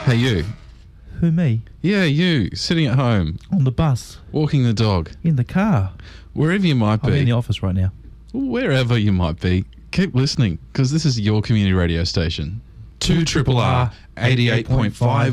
Hey, you. Who, me? Yeah, you. Sitting at home. On the bus. Walking the dog. In the car. Wherever you might be. I'm in the office right now. Wherever you might be. Keep listening, because this is your community radio station. 2RRR 88.5